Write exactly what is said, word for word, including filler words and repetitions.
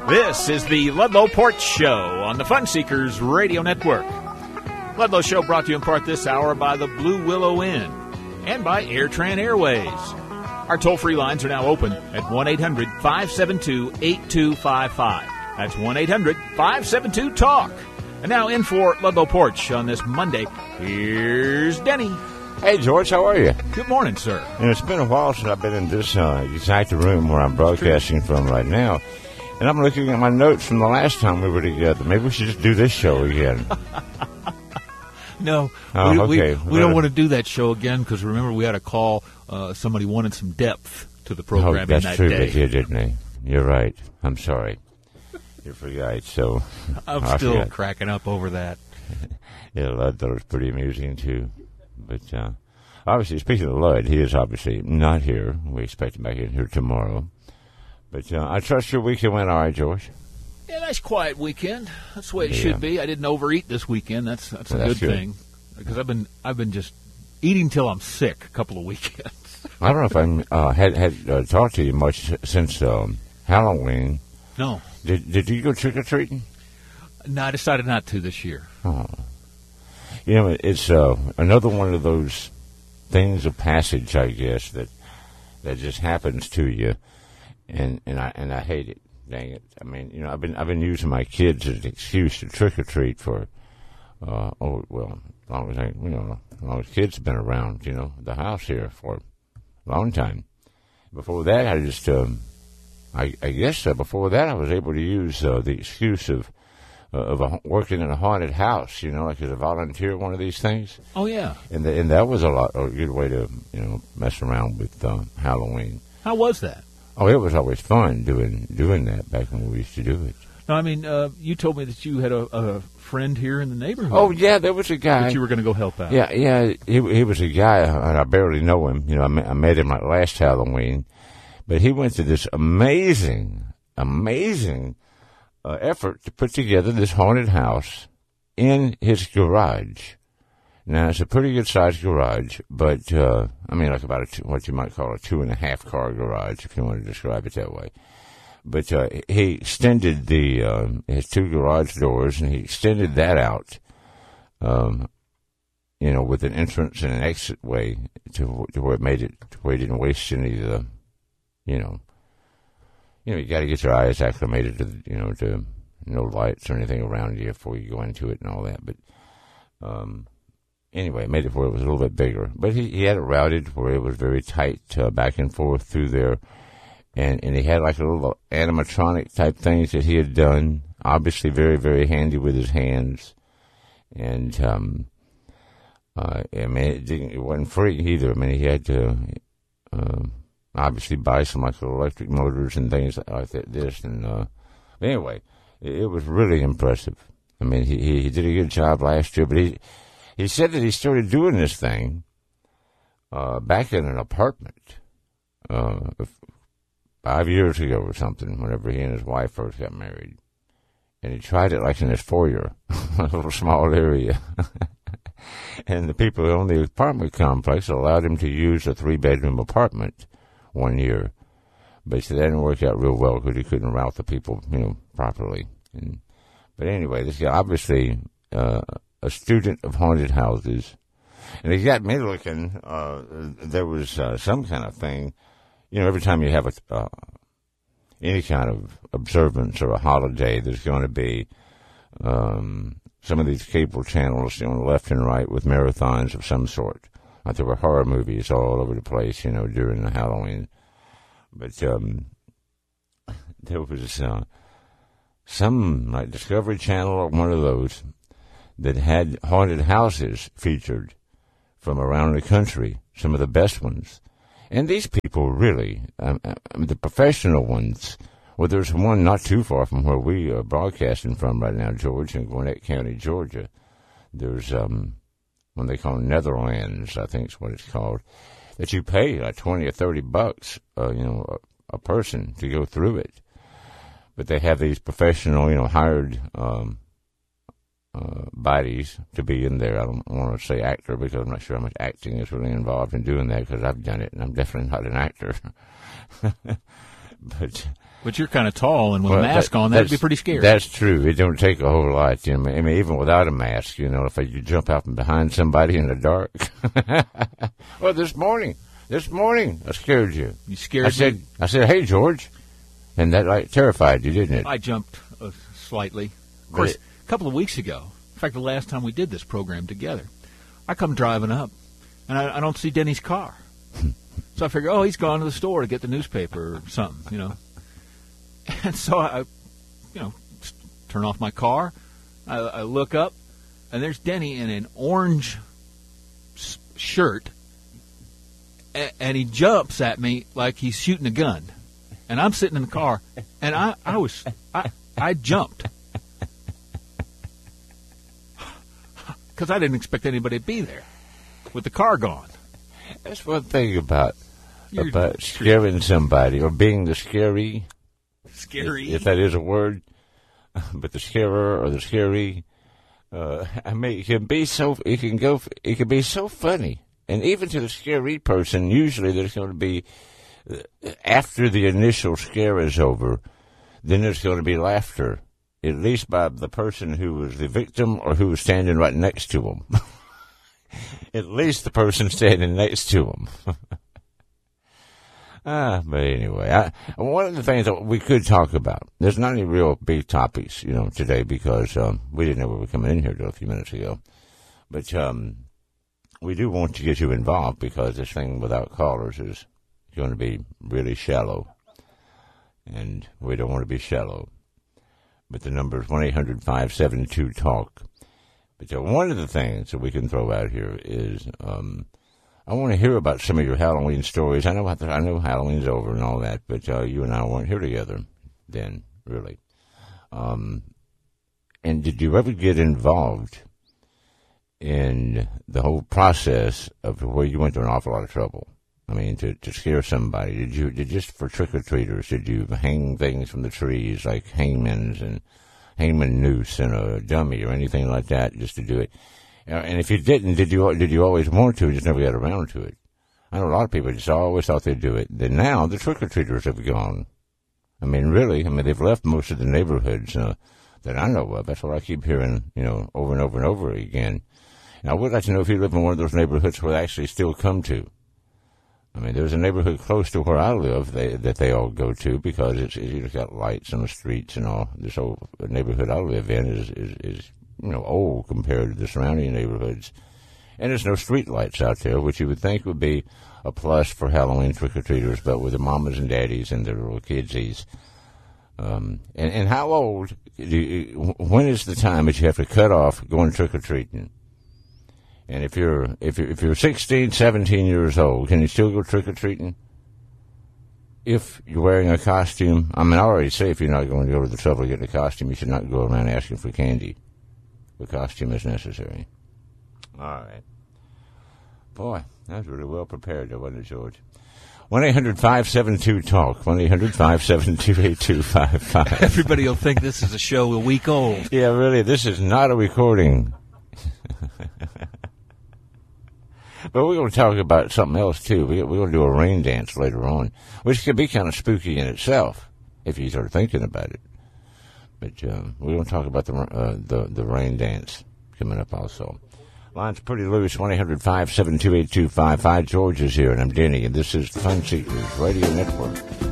This is the Ludlow Porch Show on the Fun Seekers Radio Network. Ludlow Show brought to you in part this hour by the Blue Willow Inn and by AirTran Airways. Our toll-free lines are now open at one eight hundred five seven two eight two five five. That's one eight hundred five seven two TALK. And now in for Ludlow Porch on this Monday, here's Denny. Hey, George, how are you? Good morning, sir. You know, it's been a while since I've been in this uh, exact room where I'm broadcasting from right now. And I'm looking at my notes from the last time we were together. Maybe we should just do this show again. No, oh, we, okay. we, we don't want to do that show again because, remember, we had a call. Uh, somebody wanted some depth to the program oh, that's in that true, day. They did, didn't they? You're right. I'm sorry. You forgot, so... I'm I still forgot. cracking up over that. Yeah, Lud thought it was pretty amusing, too. But, uh, obviously, speaking of Lud, he is obviously not here. We expect him back in here tomorrow. But uh, I trust your weekend went all right, George. Yeah, nice quiet weekend. That's the way it Yeah. should be. I didn't overeat this weekend. That's that's a Well, good, that's good. thing because I've been I've been just eating till I'm sick a couple of weekends. I don't know if I uh, had had uh, talked to you much since um, Halloween. No, Did Did you go trick or treating? no, I decided not to this year. Oh, you know, it's uh, another one of those things of passage, I guess, that that just happens to you, and and I and I hate it. Dang it! I mean, you know, I've been I've been using my kids as an excuse to trick or treat for, uh, oh well, as long as I, you know, as long as kids have been around, you know, the house here for a long time. Before that, I just, um, I, I guess uh, before that, I was able to use uh, the excuse of uh, of a, working in a haunted house, you know, like as a volunteer, one of these things. Oh yeah, And the, and that was a lot a good way to, you know, mess around with um, Halloween. how was that? Oh, it was always fun doing doing that back when we used to do it. No, I mean, uh, you told me that you had a, a friend here in the neighborhood. Oh yeah, there was a guy. that you were going to go help out. Yeah, yeah, he he was a guy, and I barely know him. You know, I met, I met him like last Halloween, but he went to this amazing, amazing uh, effort to put together this haunted house in his garage. Now, it's a pretty good-sized garage, but, uh, I mean, like about a two, what you might call a two-and-a-half-car garage, if you want to describe it that way. But uh, he extended the um, his two garage doors, and he extended that out, um, you know, with an entrance and an exit way to, to where it made it, to where it didn't waste any of the, you know, you know, you got to get your eyes acclimated to, you know, to no lights or anything around you before you go into it and all that. But um, anyway, it made it where it was a little bit bigger. But he, he had it routed where it was very tight uh, back and forth through there. And and he had like a little animatronic type things that he had done. Obviously, very very handy with his hands. And um, uh, I mean, it didn't. It wasn't free either. I mean, he had to uh, obviously buy some like electric motors and things like that. This and uh, anyway, it, it was really impressive. I mean, he, he he did a good job last year. But he he said that he started doing this thing uh, back in an apartment. Uh, Five years ago or something, whenever he and his wife first got married. And he tried it like in his foyer, a little small area. And the people who owned the apartment complex allowed him to use a three-bedroom apartment one year. But he said that didn't work out real well because he couldn't route the people, you know, properly. And, but anyway, this guy obviously uh, a student of haunted houses. And he got me looking. Uh, there was uh, some kind of thing. You know, every time you have a, uh, any kind of observance or a holiday, there's going to be um, some of these cable channels, you know, left and right with marathons of some sort. Like there were horror movies all over the place, you know, during the Halloween. But um, there was uh, some, like Discovery Channel or one of those, that had haunted houses featured from around the country, some of the best ones. And these people really, um, um, the professional ones, well, there's one not too far from where we are broadcasting from right now, George, in Gwinnett County, Georgia. There's um, one they call Netherlands, I think is what it's called, that you pay like twenty or thirty bucks, uh, you know, a, a person to go through it. But they have these professional, you know, hired um, uh, bodies to be in there. I don't want to say actor because I'm not sure how much acting is really involved in doing that because I've done it and I'm definitely not an actor. But but you're kind of tall, and with well, a mask that, on, that'd be pretty scary. That's true. It don't take a whole lot. You know, I mean, even without a mask, you know, if you jump out from behind somebody in the dark. Well, this morning, this morning, I scared you. You scared I me? said, I said, hey, George. And that like terrified you, didn't it? I jumped uh, slightly. Of course, it, a couple of weeks ago, in fact, the last time we did this program together, I come driving up, and I, I don't see Denny's car. So I figure, oh, he's gone to the store to get the newspaper or something, you know. And so I, you know, turn off my car. I, I look up, and there's Denny in an orange s- shirt, and, and he jumps at me like he's shooting a gun. And I'm sitting in the car, and I, I was, I, I jumped. Because I didn't expect anybody to be there with the car gone. That's one thing about You're about scaring somebody or being the scary. Scary. If, if that is a word. But the scarer or the scary, uh, I mean, it can be so, it can go, it can be so funny. And even to the scary person, usually there's going to be, after the initial scare is over, then there's going to be laughter, at least by the person who was the victim or who was standing right next to him. At least the person standing next to him. ah, but anyway, I, one of the things that we could talk about, there's not any real big topics, you know, today because um, we didn't know we were coming in here till a few minutes ago. But um, we do want to get you involved because this thing without callers is going to be really shallow, and we don't want to be shallow. But the number is one eight hundred five seven two talk. But uh, one of the things that we can throw out here is um, I want to hear about some of your Halloween stories. I know I know Halloween's over and all that, but uh, you and I weren't here together then, really. Um, and did you ever get involved in the whole process of where you went to an awful lot of trouble? I mean, to, to scare somebody. Did you, did just for trick-or-treaters, did you hang things from the trees like hangmans and hangman noose and a dummy or anything like that just to do it? And if you didn't, did you did you always want to, just never got around to it? I know a lot of people just always thought they'd do it. Then now the trick-or-treaters have gone. I mean, really, I mean, they've left most of the neighborhoods uh, that I know of. That's what I keep hearing, you know, over and over and over again. And I would like to know if you live in one of those neighborhoods where they actually still come to. I mean, there's a neighborhood close to where I live they, that they all go to because it's, it's got lights on the streets and all. This whole neighborhood I live in is, is, is, you know, old compared to the surrounding neighborhoods. And there's no street lights out there, which you would think would be a plus for Halloween trick-or-treaters, but with their mamas and daddies and their little kidsies. Um, and, and how old, do you, when is the time that you have to cut off going trick-or-treating? And if you're if you're, if you're sixteen, seventeen years old, can you still go trick-or-treating? If you're wearing a costume, I mean, I already say if you're not going to go to the trouble of getting a costume, you should not go around asking for candy. The costume is necessary. All right. Boy, that was really well prepared, though, wasn't it, George? one eight hundred five seven two talk. one eight hundred five seven two eight two five five. Everybody will think this is a show a week old. Yeah, really, this is not a recording. But we're going to talk about something else, too. We're going to do a rain dance later on, which could be kind of spooky in itself, if you start thinking about it. But um, we're going to talk about the, uh, the the rain dance coming up also. Line's pretty loose, one eight hundred five seven two eight two five five. George is here, and I'm Denny, and this is the Fun Seekers Radio Network.